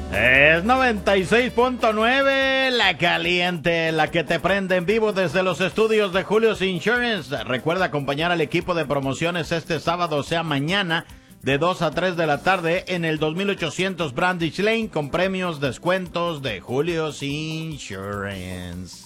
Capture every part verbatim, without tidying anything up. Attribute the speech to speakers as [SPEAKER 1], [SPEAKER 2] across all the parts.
[SPEAKER 1] Es noventa y seis punto nueve, la caliente, la que te prende en vivo desde los estudios de Julio's Insurance. Recuerda acompañar al equipo de promociones este sábado, o sea mañana, de dos a tres de la tarde en el dos mil ochocientos Brandich Lane con premios, descuentos de Julio's Insurance.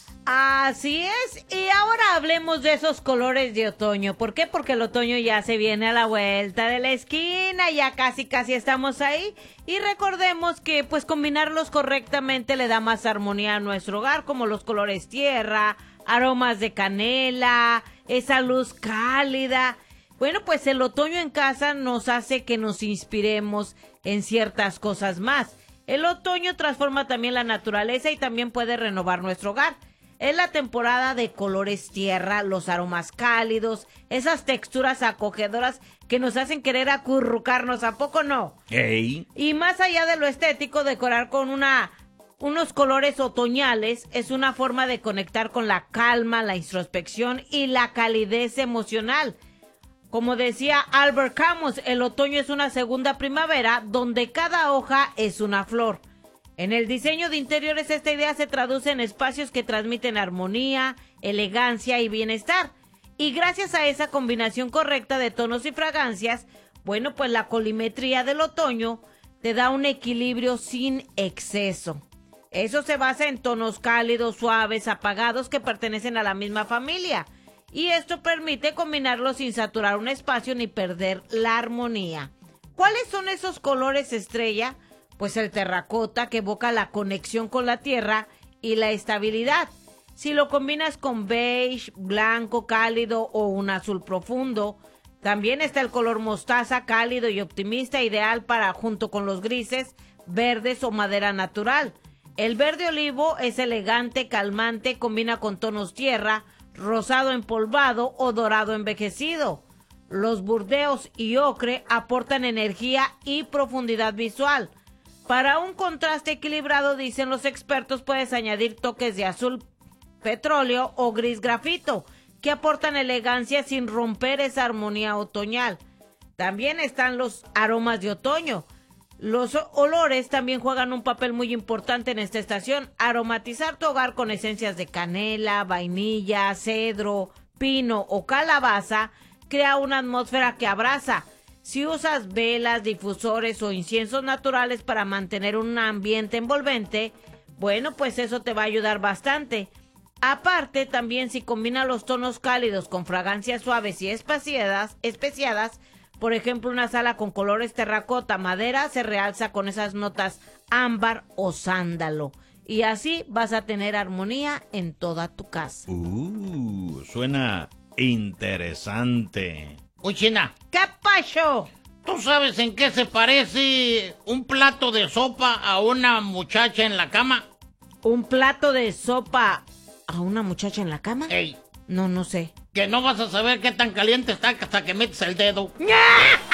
[SPEAKER 2] Así es, y ahora hablemos de esos colores de otoño. ¿Por qué? Porque el otoño ya se viene a la vuelta de la esquina, ya casi casi estamos ahí. Y recordemos que pues combinarlos correctamente le da más armonía a nuestro hogar, como los colores tierra, aromas de canela, esa luz cálida. Bueno, pues el otoño en casa nos hace que nos inspiremos en ciertas cosas más. El otoño transforma también la naturaleza y también puede renovar nuestro hogar. Es la temporada de colores tierra, los aromas cálidos, esas texturas acogedoras que nos hacen querer acurrucarnos, ¿a poco no?
[SPEAKER 1] Hey.
[SPEAKER 2] Y más allá de lo estético, decorar con una, unos colores otoñales es una forma de conectar con la calma, la introspección y la calidez emocional. Como decía Albert Camus, el otoño es una segunda primavera donde cada hoja es una flor. En el diseño de interiores esta idea se traduce en espacios que transmiten armonía, elegancia y bienestar. Y gracias a esa combinación correcta de tonos y fragancias, bueno, pues la colimetría del otoño te da un equilibrio sin exceso. Eso se basa en tonos cálidos, suaves, apagados que pertenecen a la misma familia. Y esto permite combinarlos sin saturar un espacio ni perder la armonía. ¿Cuáles son esos colores estrella? Pues el terracota, que evoca la conexión con la tierra y la estabilidad. Si lo combinas con beige, blanco cálido o un azul profundo. También está el color mostaza, cálido y optimista, ideal para junto con los grises, verdes o madera natural. El verde olivo es elegante, calmante, combina con tonos tierra, rosado empolvado o dorado envejecido. Los burdeos y ocre aportan energía y profundidad visual. Para un contraste equilibrado, dicen los expertos, puedes añadir toques de azul petróleo o gris grafito, que aportan elegancia sin romper esa armonía otoñal. También están los aromas de otoño. Los olores también juegan un papel muy importante en esta estación. Aromatizar tu hogar con esencias de canela, vainilla, cedro, pino o calabaza crea una atmósfera que abraza. Si usas velas, difusores o inciensos naturales para mantener un ambiente envolvente, bueno, pues eso te va a ayudar bastante. Aparte, también si combinas los tonos cálidos con fragancias suaves y especiadas, especiadas, por ejemplo, una sala con colores terracota, madera, se realza con esas notas ámbar o sándalo. Y así vas a tener armonía en toda tu casa.
[SPEAKER 1] Uh, suena interesante.
[SPEAKER 3] Uy, China.
[SPEAKER 2] ¿Qué pasó?
[SPEAKER 3] ¿Tú sabes en qué se parece un plato de sopa a una muchacha en la cama?
[SPEAKER 2] ¿Un plato de sopa a una muchacha en la cama?
[SPEAKER 3] Ey.
[SPEAKER 2] No, no sé.
[SPEAKER 3] Que no vas a saber qué tan caliente está hasta que metes el dedo.
[SPEAKER 2] ¡Ah!